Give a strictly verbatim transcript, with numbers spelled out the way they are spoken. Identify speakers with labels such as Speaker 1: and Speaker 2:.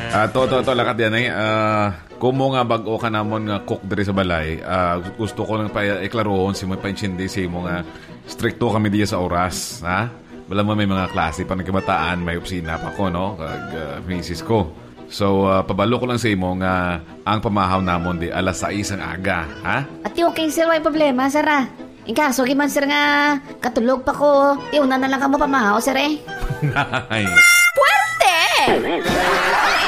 Speaker 1: Ah, to to to lakat yan eh. Ah, kumo nga bag-o ka namon nga cook diri sa balay. Ah, gusto ko lang pa iklarohon si mo pa-intindi si mo nga stricto kami diya sa oras, ha? Wala mo may mga klase pa nagkabataan, may opisina pa ko, no? Kag uh, misis ko. So, uh, pabalo ko lang sa imo nga ang pamahaw namon di alas sais ang aga, ha?
Speaker 2: At yung kay sir, may problema, sir, ah. In kaso, giman, sir, nga katulog pa ko. Iuna na lang ka mo pamahaw, sir, eh.
Speaker 1: Ay.
Speaker 2: Puwerte!